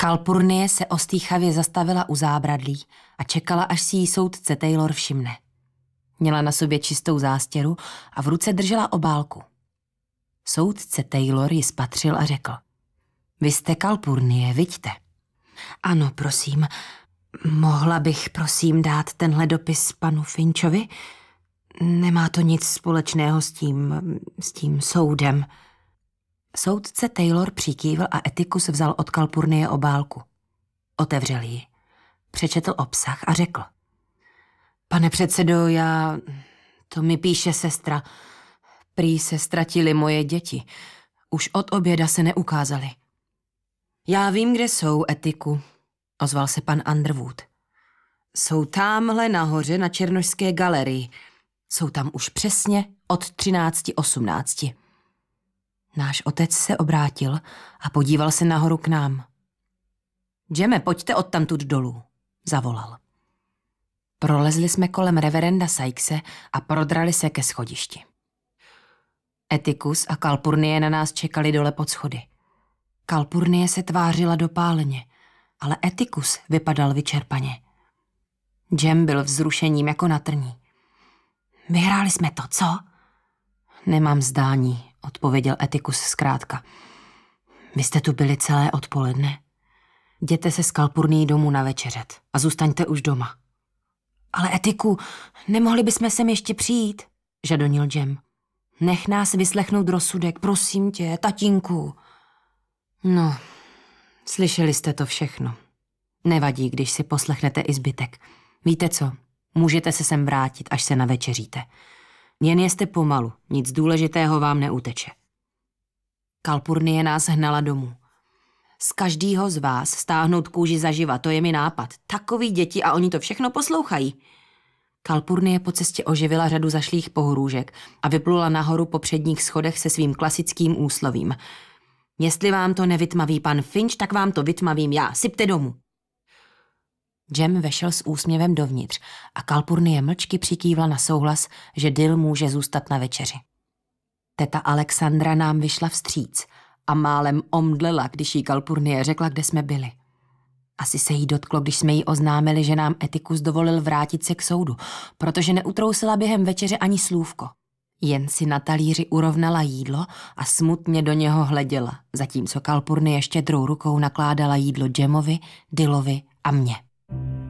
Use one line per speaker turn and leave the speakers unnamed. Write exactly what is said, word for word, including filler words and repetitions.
Kalpurnie se ostýchavě zastavila u zábradlí a čekala, až si jí soudce Taylor všimne. Měla na sobě čistou zástěru a v ruce držela obálku. Soudce Taylor ji spatřil a řekl: Vy jste Kalpurnie, viďte. Ano, prosím. Mohla bych, prosím, dát tenhle dopis panu Finchovi? Nemá to nic společného s tím, s tím soudem. Soudce Taylor přikývl a Etikus vzal od Kalpurnie obálku. Otevřel ji, přečetl obsah a řekl: Pane předsedo, já... To mi píše sestra. Prý se ztratily moje děti. Už od oběda se neukázaly. Já vím, kde jsou, Etiku, ozval se pan Underwood. Jsou támhle nahoře na Černošské galerii. Jsou tam už přesně od třinácti osmnácti. Náš otec se obrátil a podíval se nahoru k nám. Jamme, pojďte odtamtud dolů, zavolal. Prolezli jsme kolem reverenda Sykese a prodrali se ke schodišti. Etikus a Kalpurnie na nás čekali dole pod schody. Kalpurnie se tvářila dopáleně, ale Etikus vypadal vyčerpaně. Jem byl vzrušením jako na trní. Vyhráli jsme to, co? Nemám zdání, odpověděl Etikus zkrátka. Vy jste tu byli celé odpoledne. Jděte se s Kalpurnií domů navečeřet a zůstaňte už doma. Ale Etiku, nemohli bychom sem ještě přijít, žadonil Jem. Nech nás vyslechnout rozsudek, prosím tě, tatínku. No, slyšeli jste to všechno. Nevadí, když si poslechnete i zbytek. Víte co, můžete se sem vrátit, až se navečeříte. Jen jste pomalu, nic důležitého vám neuteče. Kalpurnie nás hnala domů. Z každýho z vás stáhnout kůži zaživa, to je mi nápad. Takový děti a oni to všechno poslouchají. Kalpurnie po cestě oživila řadu zašlých pohrůžek a vyplula nahoru po předních schodech se svým klasickým úslovím. Jestli vám to nevytmaví pan Finch, tak vám to vytmavím já. Sypte domů. Jem vešel s úsměvem dovnitř a Kalpurnie mlčky přikývla na souhlas, že Dill může zůstat na večeři. Teta Alexandra nám vyšla vstříc a málem omdlela, když jí Kalpurnie řekla, kde jsme byli. Asi se jí dotklo, když jsme jí oznámili, že nám Etikus dovolil vrátit se k soudu, protože neutrousila během večeře ani slůvko. Jen si na talíři urovnala jídlo a smutně do něho hleděla, zatímco Kalpurnie štědrou rukou nakládala jídlo Jamovi, Dillovi a mně.